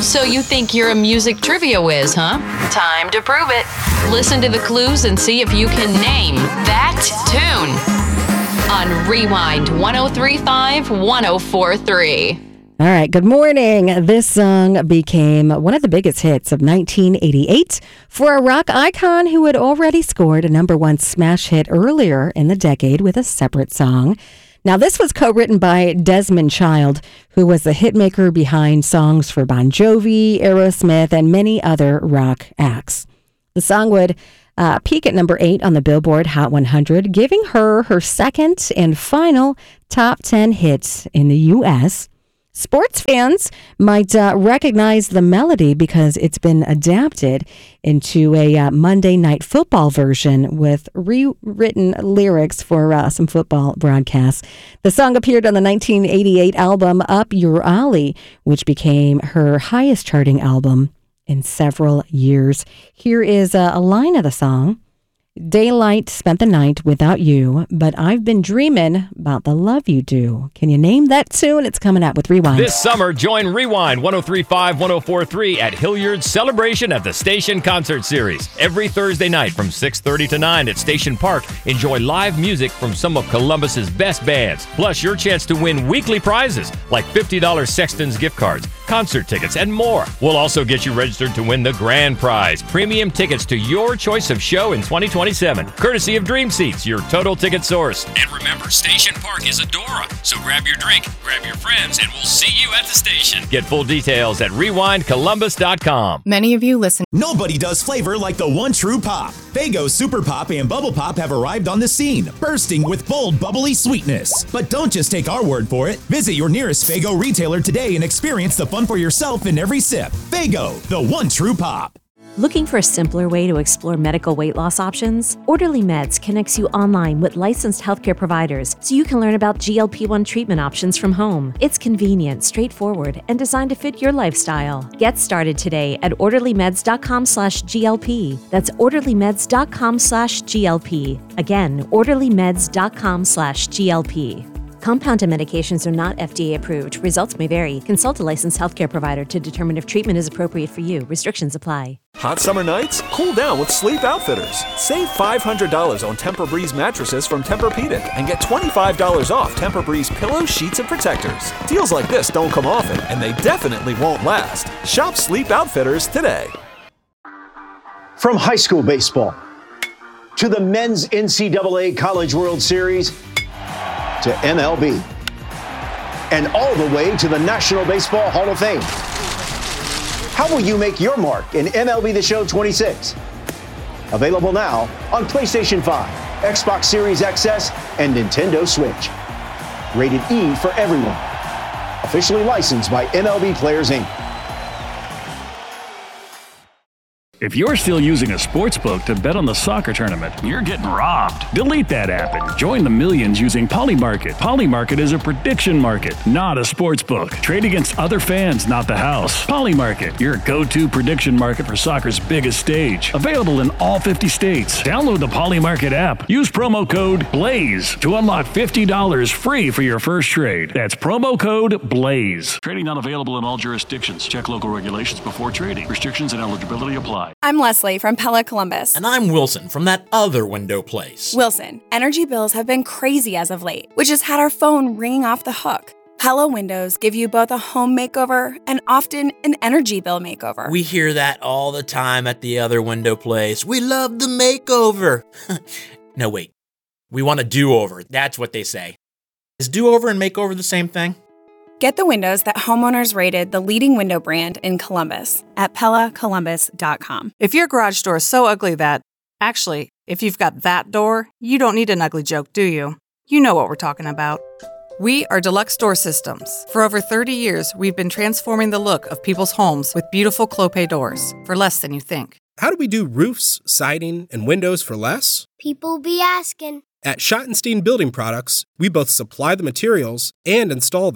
So you think you're a music trivia whiz, huh? Time to prove it. Listen to the clues and see if you can name that tune on Rewind 1035 1043. All right, good morning. This song became one of the biggest hits of 1988 for a rock icon who had already scored a #1 smash hit earlier in the decade with a separate song. Now, this was co-written by Desmond Child, who was the hitmaker behind songs for Bon Jovi, Aerosmith, and many other rock acts. The song would peak at #8 on the Billboard Hot 100, giving her her second and final top 10 hit in the U.S. Sports fans might recognize the melody because it's been adapted into a Monday Night Football version with rewritten lyrics for some football broadcasts. The song appeared on the 1988 album Up Your Alley, which became her highest charting album in several years. Here is a line of the song. Daylight spent the night without you, but I've been dreaming about the love you do. Can you name that tune? It's coming up with Rewind. This summer, join Rewind 1035 1043 at Hilliard's Celebration at the Station Concert Series. Every Thursday night from 6:30 to 9 at Station Park, enjoy live music from some of Columbus's best bands. Plus, your chance to win weekly prizes like $50 Sexton's gift cards, concert tickets, and more. We'll also get you registered to win the grand prize, premium tickets to your choice of show in 2027, courtesy of Dream Seats, your total ticket source. And remember, Station Park is Adora, so grab your drink, grab your friends, and we'll see you at the station. Get full details at rewindcolumbus.com. Many of you listen. Nobody does flavor like the one true pop. Faygo Super Pop and Bubble Pop have arrived on the scene, bursting with bold, bubbly sweetness. But don't just take our word for it. Visit your nearest Faygo retailer today and experience the fun for yourself in every sip. Faygo, the one true pop. Looking for a simpler way to explore medical weight loss options? Orderly Meds connects you online with licensed healthcare providers so you can learn about GLP-1 treatment options from home. It's convenient, straightforward, and designed to fit your lifestyle. Get started today at orderlymeds.com/GLP. That's orderlymeds.com/GLP. Again, orderlymeds.com/GLP. Compounded medications are not FDA approved. Results may vary. Consult a licensed healthcare provider to determine if treatment is appropriate for you. Restrictions apply. Hot summer nights? Cool down with Sleep Outfitters. Save $500 on Tempur-Breeze mattresses from Tempur-Pedic and get $25 off Tempur-Breeze pillows, sheets, and protectors. Deals like this don't come often, and they definitely won't last. Shop Sleep Outfitters today. From high school baseball to the men's NCAA College World Series to MLB, and all the way to the National Baseball Hall of Fame. How will you make your mark in MLB The Show 26? Available now on PlayStation 5, Xbox Series XS, and Nintendo Switch. Rated E for everyone. Officially licensed by MLB Players, Inc. If you're still using a sportsbook to bet on the soccer tournament, you're getting robbed. Delete that app and join the millions using Polymarket. Polymarket is a prediction market, not a sportsbook. Trade against other fans, not the house. Polymarket, your go-to prediction market for soccer's biggest stage. Available in all 50 states. Download the Polymarket app. Use promo code BLAZE to unlock $50 free for your first trade. That's promo code BLAZE. Trading not available in all jurisdictions. Check local regulations before trading. Restrictions and eligibility apply. I'm Leslie from Pella Columbus. And I'm Wilson from that other window place. Wilson, energy bills have been crazy as of late, which has had our phone ringing off the hook. Pella windows give you both a home makeover and often an energy bill makeover. We hear that all the time at the other window place. We love the makeover. No, wait. We want a do-over. That's what they say. Is do-over and makeover the same thing? Get the windows that homeowners rated the leading window brand in Columbus at PellaColumbus.com. If your garage door is so ugly that, actually, if you've got that door, you don't need an ugly joke, do you? You know what we're talking about. We are Deluxe Door Systems. For over 30 years, we've been transforming the look of people's homes with beautiful Clopay doors for less than you think. How do we do roofs, siding, and windows for less? People be asking. At Schottenstein Building Products, we both supply the materials and install them.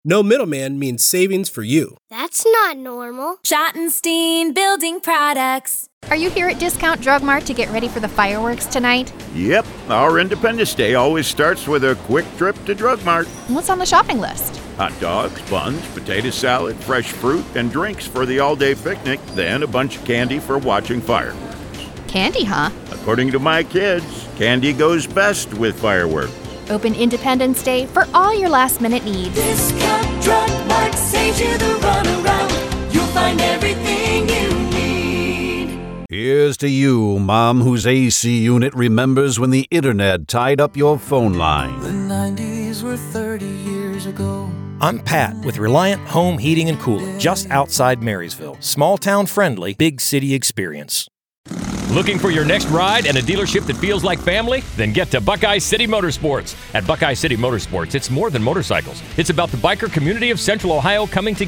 No middleman means savings for you. That's not normal. Schottenstein Building Products. Are you here at Discount Drug Mart to get ready for the fireworks tonight? Yep, our Independence Day always starts with a quick trip to Drug Mart. What's on the shopping list? Hot dogs, buns, potato salad, fresh fruit, and drinks for the all-day picnic, then a bunch of candy for watching fireworks. Candy, huh? According to my kids, candy goes best with fireworks. Open Independence Day for all your last-minute needs. Discount Drug Mart saves you the runaround. You'll find everything you need. Here's to you, Mom, whose AC unit remembers when the internet tied up your phone line. The 90s were 30 years ago. I'm Pat with Reliant Home Heating and Cooling, just outside Marysville. Small town friendly, big city experience. Looking for your next ride and a dealership that feels like family? Then get to Buckeye City Motorsports. At Buckeye City Motorsports, it's more than motorcycles. It's about the biker community of Central Ohio coming together.